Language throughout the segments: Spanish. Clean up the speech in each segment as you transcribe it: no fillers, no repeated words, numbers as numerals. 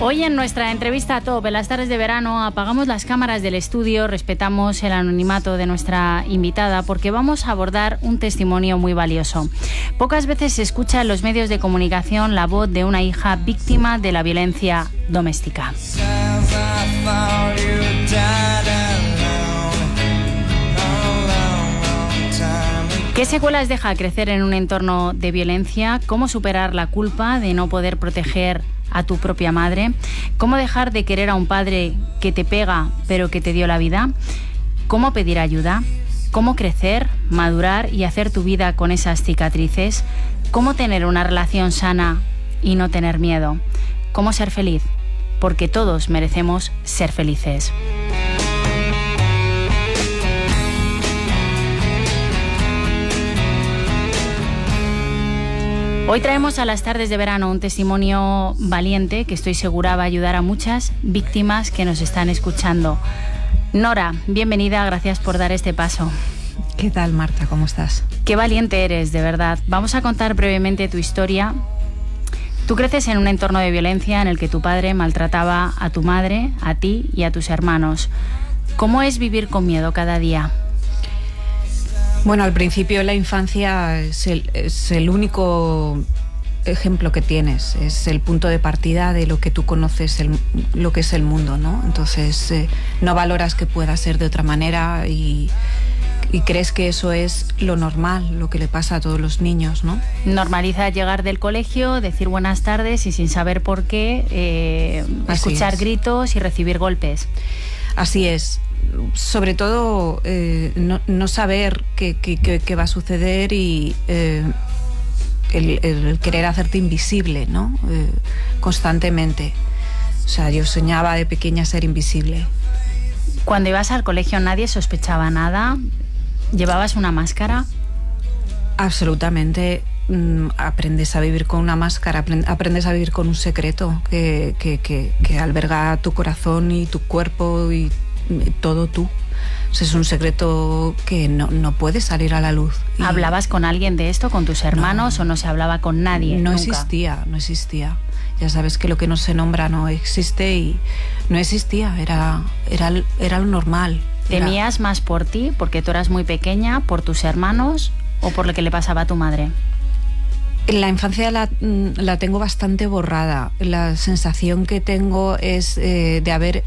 Hoy en nuestra entrevista a Top, en las tardes de verano, apagamos las cámaras del estudio, respetamos el anonimato de nuestra invitada porque vamos a abordar un testimonio muy valioso. Pocas veces se escucha en los medios de comunicación la voz de una hija víctima de la violencia doméstica. ¿Qué secuelas deja crecer en un entorno de violencia? ¿Cómo superar la culpa de no poder proteger a tu propia madre? ¿Cómo dejar de querer a un padre que te pega pero que te dio la vida? ¿Cómo pedir ayuda? ¿Cómo crecer, madurar y hacer tu vida con esas cicatrices? ¿Cómo tener una relación sana y no tener miedo? ¿Cómo ser feliz? Porque todos merecemos ser felices. Hoy traemos a las tardes de verano un testimonio valiente que estoy segura va a ayudar a muchas víctimas que nos están escuchando. Nora, bienvenida, gracias por dar este paso. ¿Qué tal, Marta? ¿Cómo estás? Qué valiente eres, de verdad. Vamos a contar brevemente tu historia. Tú creces en un entorno de violencia en el que tu padre maltrataba a tu madre, a ti y a tus hermanos. ¿Cómo es vivir con miedo cada día? Bueno, al principio de la infancia es el único ejemplo que tienes, es el punto de partida de lo que tú conoces, lo que es el mundo, ¿no? Entonces no valoras que pueda ser de otra manera y crees que eso es lo normal, lo que le pasa a todos los niños, ¿no? Normaliza llegar del colegio, decir buenas tardes y sin saber por qué, escuchar gritos y recibir golpes. Así es. Sobre todo no saber qué va a suceder y el querer hacerte invisible, ¿no? Constantemente. O sea, yo soñaba de pequeña ser invisible. Cuando ibas al colegio nadie sospechaba nada. ¿Llevabas una máscara? Absolutamente. Aprendes a vivir con una máscara, aprendes a vivir con un secreto que alberga tu corazón y tu cuerpo y todo tú. O sea, es un secreto que no puede salir a la luz. ¿Hablabas con alguien de esto, con tus hermanos, o no se hablaba con nadie? No nunca. No existía. Ya sabes que lo que no se nombra no existe y no existía, era lo normal. ¿Temías más por ti, porque tú eras muy pequeña, por tus hermanos o por lo que le pasaba a tu madre? En la infancia la tengo bastante borrada. La sensación que tengo es de haber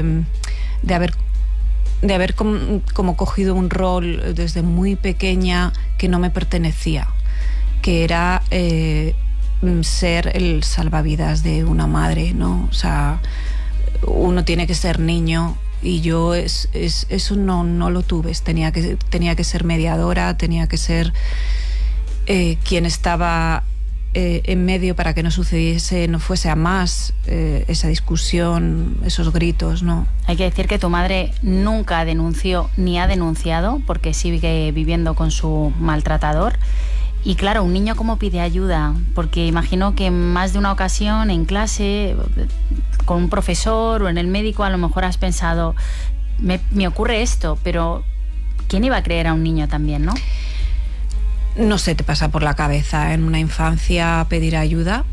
como cogido un rol desde muy pequeña que no me pertenecía, que era ser el salvavidas de una madre, ¿no? O sea, uno tiene que ser niño y yo eso no lo tuve. Tenía que ser mediadora, tenía que ser quien estaba en medio para que no fuese a más esa discusión, esos gritos, ¿no? Hay que decir que tu madre nunca denunció ni ha denunciado porque sigue viviendo con su maltratador. Y claro, un niño ¿cómo pide ayuda? Porque imagino que en más de una ocasión en clase, con un profesor o en el médico, a lo mejor has pensado, me ocurre esto, pero ¿quién iba a creer a un niño también, no? No se te pasa por la cabeza en una infancia pedir ayuda,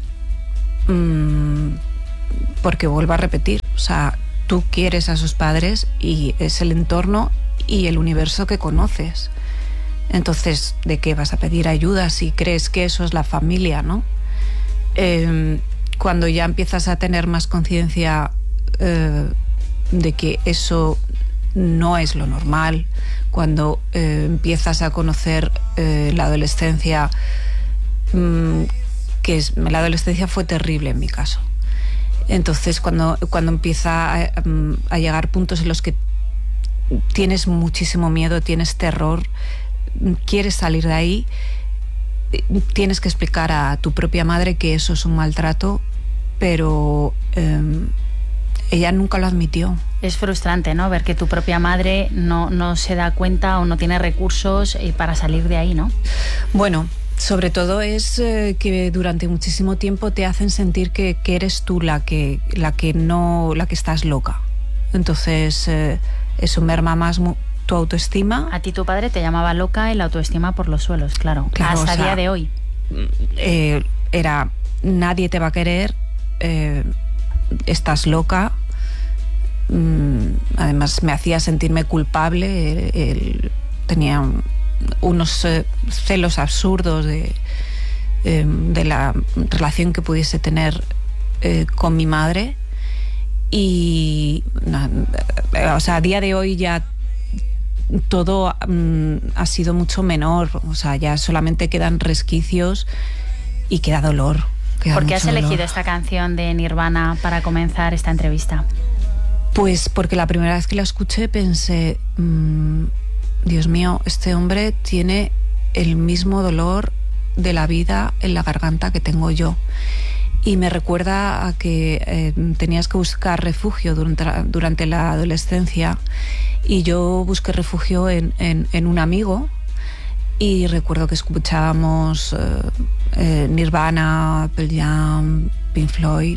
porque vuelvo a repetir, o sea, tú quieres a sus padres y es el entorno y el universo que conoces. Entonces, ¿de qué vas a pedir ayuda si crees que eso es la familia, no? Cuando ya empiezas a tener más conciencia de que eso no es lo normal, cuando empiezas a conocer la adolescencia, la adolescencia fue terrible en mi caso. Entonces, cuando empieza a llegar puntos en los que tienes muchísimo miedo, tienes terror, quieres salir de ahí, tienes que explicar a tu propia madre que eso es un maltrato, pero ella nunca lo admitió. Es frustrante, ¿no? Ver que tu propia madre no se da cuenta o no tiene recursos para salir de ahí, ¿no? Bueno, sobre todo es que durante muchísimo tiempo te hacen sentir que eres tú la que estás loca. Entonces eso merma más tu autoestima. A ti tu padre te llamaba loca y la autoestima por los suelos, claro hasta día de hoy. Era nadie te va a querer, estás loca. Además me hacía sentirme culpable. Él tenía unos celos absurdos de la relación que pudiese tener con mi madre. Y o sea, a día de hoy ya todo ha sido mucho menor. O sea, ya solamente quedan resquicios y queda dolor. ¿Por qué has elegido esta canción de Nirvana para comenzar esta entrevista? Pues porque la primera vez que la escuché pensé, Dios mío, este hombre tiene el mismo dolor de la vida en la garganta que tengo yo. Y me recuerda a que tenías que buscar refugio durante la adolescencia, y yo busqué refugio en un amigo, y recuerdo que escuchábamos Nirvana, Pearl Jam, Pink Floyd.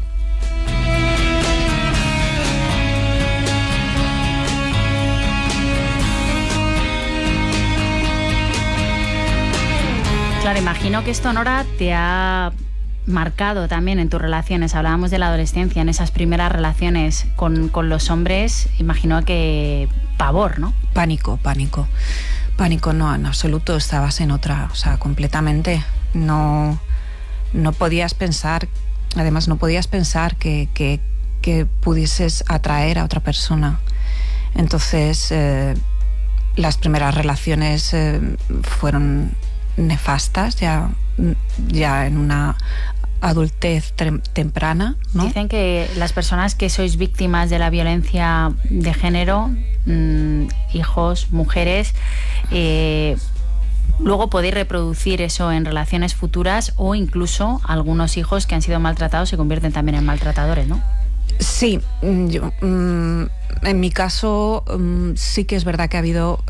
Claro, imagino que esto, Nora, te ha marcado también en tus relaciones. Hablábamos de la adolescencia, en esas primeras relaciones con los hombres. Imagino que pavor, ¿no? Pánico, no, en absoluto. Estabas en otra, o sea, completamente. No podías pensar, además no podías pensar que pudieses atraer a otra persona. Entonces, las primeras relaciones fueron nefastas, ya en una adultez temprana, ¿no? Dicen que las personas que sois víctimas de la violencia de género, hijos, mujeres, luego podéis reproducir eso en relaciones futuras, o incluso algunos hijos que han sido maltratados se convierten también en maltratadores, ¿no? Sí, yo, en mi caso sí que es verdad que ha habido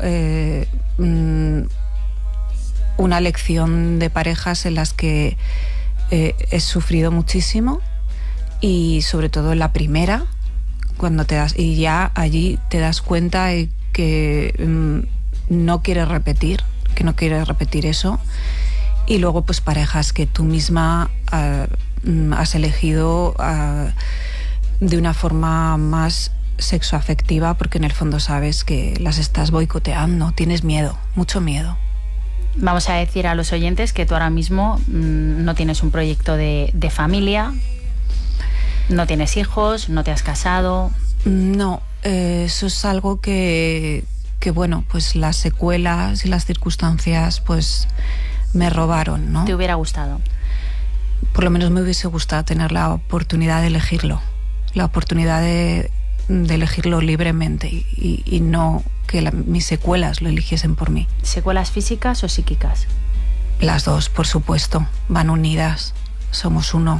una lección de parejas en las que he sufrido muchísimo, y sobre todo en la primera, cuando y ya allí te das cuenta de que no quieres repetir eso, y luego pues parejas que tú misma has elegido de una forma más sexoafectiva, porque en el fondo sabes que las estás boicoteando, tienes miedo, mucho miedo. Vamos a decir a los oyentes que tú ahora mismo no tienes un proyecto de familia, no tienes hijos, no te has casado. No, eso es algo que bueno, pues las secuelas y las circunstancias pues me robaron, ¿no? ¿Te hubiera gustado? Por lo menos me hubiese gustado tener la oportunidad de elegirlo, la oportunidad de elegirlo libremente, y no que mis secuelas lo eligiesen por mí. ¿Secuelas físicas o psíquicas? Las dos, por supuesto, van unidas, somos uno.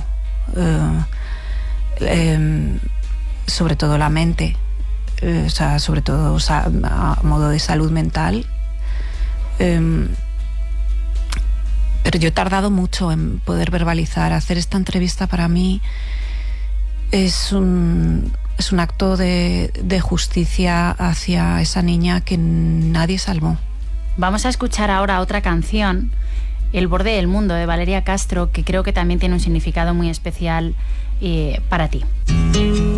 Sobre todo la mente, o sea, sobre todo a modo de salud mental. Pero yo he tardado mucho en poder verbalizar. Hacer esta entrevista para mí es un acto de justicia hacia esa niña que nadie salvó. Vamos a escuchar ahora otra canción, El borde del mundo, de Valeria Castro, que creo que también tiene un significado muy especial para ti.